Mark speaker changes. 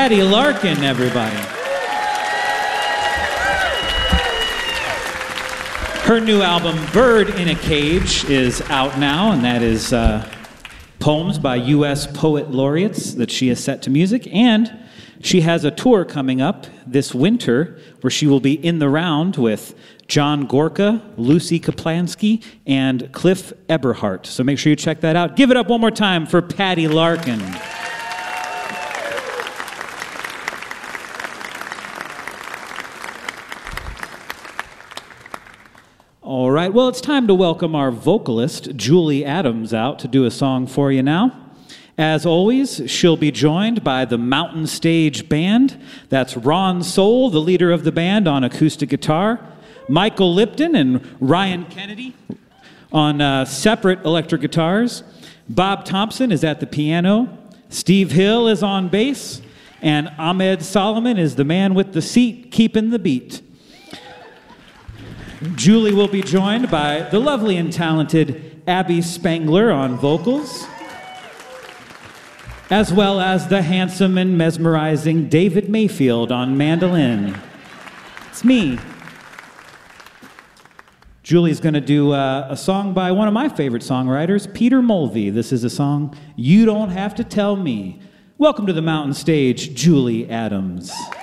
Speaker 1: Patty Larkin, everybody. Her new album, Bird in a Cage, is out now, and that is poems by U.S. poet laureates that she has set to music. And she has a tour coming up this winter where she will be in the round with John Gorka, Lucy Kaplansky, and Cliff Eberhardt. So make sure you check that out. Give it up one more time for Patty Larkin. All right, well, it's time to welcome our vocalist, Julie Adams, out to do a song for you now. As always, she'll be joined by the Mountain Stage Band. That's Ron Soul, the leader of the band, on acoustic guitar, Michael Lipton and Ryan Kennedy on separate electric guitars. Bob Thompson is at the piano. Steve Hill is on bass. And Ahmed Solomon is the man with the seat keeping the beat. Julie will be joined by the lovely and talented Abby Spangler on vocals, as well as the handsome and mesmerizing David Mayfield on mandolin. It's me. Julie's going to do a song by one of my favorite songwriters, Peter Mulvey. This is a song, You Don't Have to Tell Me. Welcome to the Mountain Stage, Julie Adams.